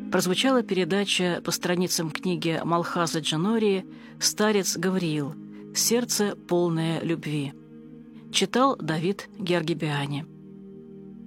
прозвучала передача по страницам книги Малхаза Джанории «Старец Гавриил. Сердце, полное любви». Читал Давид Георгибиани.